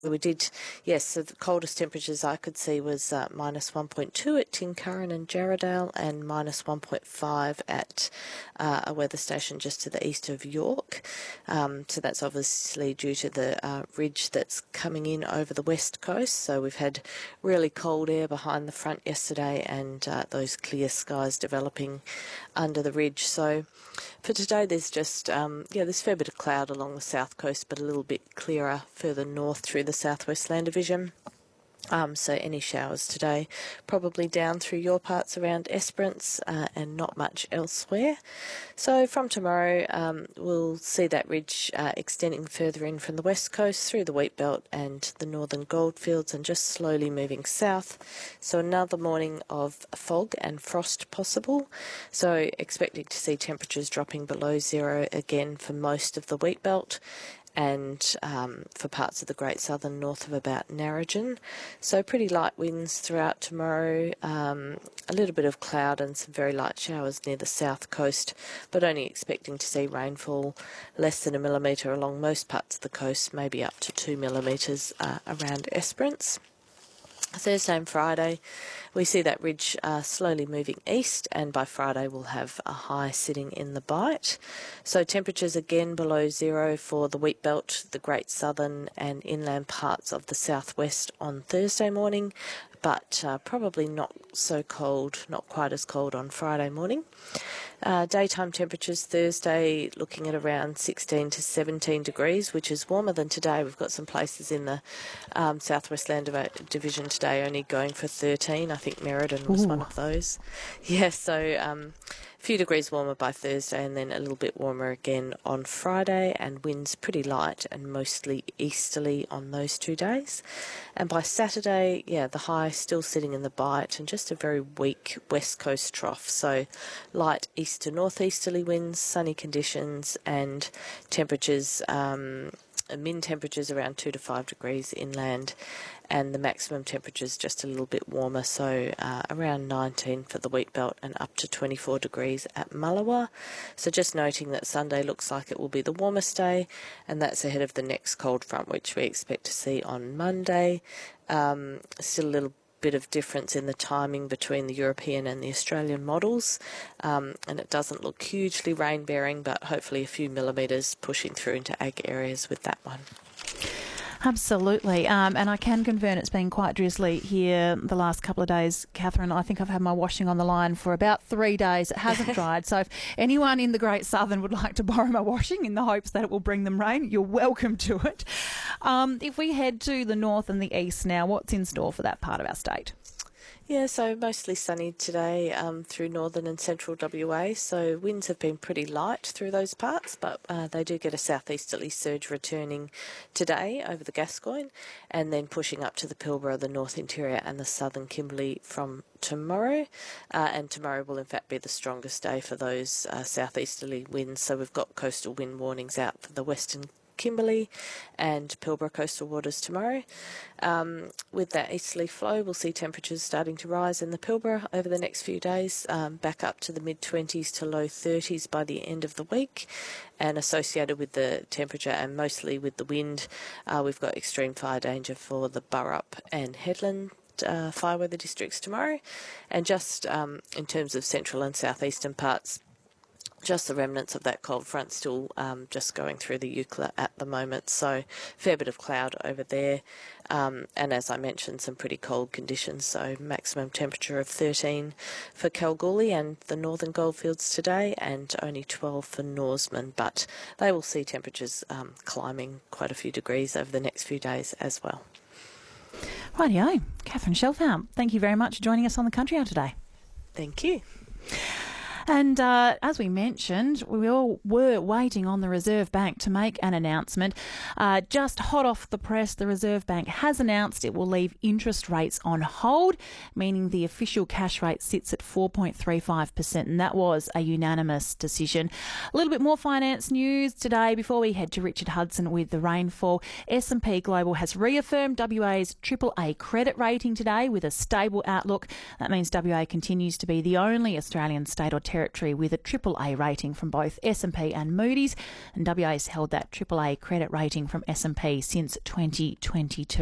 We did, yes, so the coldest temperatures I could see was minus 1.2 at Tincurran and Jarradale and minus 1.5 at a weather station just to the east of York. So that's obviously due to the ridge that's coming in over the west coast. So we've had really cold air behind the front yesterday and those clear skies developing under the ridge. So for today there's just, there's a fair bit of cloud along the south coast, but a little bit clearer further north through the southwest land division. So any showers today, probably down through your parts around Esperance and not much elsewhere. So from tomorrow, we'll see that ridge extending further in from the west coast through the wheat belt and the northern goldfields and just slowly moving south. So another morning of fog and frost possible. So expecting to see temperatures dropping below zero again for most of the wheat belt and for parts of the Great Southern north of about Narrogin. So pretty light winds throughout tomorrow, a little bit of cloud and some very light showers near the south coast, but only expecting to see rainfall less than 1 millimetre along most parts of the coast, maybe up to 2 millimetres around Esperance. Thursday and Friday, we see that ridge slowly moving east, and by Friday we'll have a high sitting in the Bight. So temperatures again below zero for the wheat belt, the Great Southern and inland parts of the southwest on Thursday morning, but probably not so cold, not quite as cold on Friday morning. Daytime temperatures Thursday looking at around 16 to 17 degrees, which is warmer than today. We've got some places in the southwest land division today only going for 13. I think Merredin was one of those. Yeah, so a few degrees warmer by Thursday and then a little bit warmer again on Friday, and winds pretty light and mostly easterly on those 2 days. And by Saturday, the high still sitting in the Bight and just a very weak west coast trough. So light east to northeasterly winds, sunny conditions and temperatures, min temperatures around 2 to 5 degrees inland, and the maximum temperatures just a little bit warmer, so around 19 for the wheat belt and up to 24 degrees at Mullawa. So just noting that Sunday looks like it will be the warmest day, and that's ahead of the next cold front, which we expect to see on Monday. Still a little bit of difference in the timing between the European and the Australian models, and it doesn't look hugely rain bearing, but hopefully a few millimetres pushing through into ag areas with that one. Absolutely, and I can confirm it's been quite drizzly here the last couple of days, Catherine. I think I've had my washing on the line for about 3 days. It hasn't dried, so if anyone in the Great Southern would like to borrow my washing in the hopes that it will bring them rain, you're welcome to it. If we head to the north and the east now, what's in store for that part of our state? Yeah, so mostly sunny today through northern and central WA. So winds have been pretty light through those parts, but they do get a southeasterly surge returning today over the Gascoyne and then pushing up to the Pilbara, the North Interior and the southern Kimberley from tomorrow. And tomorrow will in fact be the strongest day for those southeasterly winds. So we've got coastal wind warnings out for the western Kimberley and Pilbara coastal waters tomorrow. With that easterly flow, we'll see temperatures starting to rise in the Pilbara over the next few days, back up to the mid-20s to low 30s by the end of the week. And associated with the temperature and mostly with the wind, we've got extreme fire danger for the Burrup and Headland fire weather districts tomorrow. And just in terms of central and southeastern parts, just the remnants of that cold front still just going through the Eucla at the moment, so fair bit of cloud over there, and as I mentioned, some pretty cold conditions, so maximum temperature of 13 for Kalgoorlie and the northern goldfields today, and only 12 for Norseman, but they will see temperatures climbing quite a few degrees over the next few days as well. Rightio, Catherine Shelfhout, thank you very much for joining us on the Country Hour today. Thank you. And as we mentioned, we all were waiting on the Reserve Bank to make an announcement. Just hot off the press, the Reserve Bank has announced it will leave interest rates on hold, meaning the official cash rate sits at 4.35%, and that was a unanimous decision. A little bit more finance news today before we head to Richard Hudson with the rainfall. S&P Global has reaffirmed WA's AAA credit rating today with a stable outlook. That means WA continues to be the only Australian state or territory territory with a AAA rating from both S&P and Moody's, and WA's held that AAA credit rating from S&P since 2022.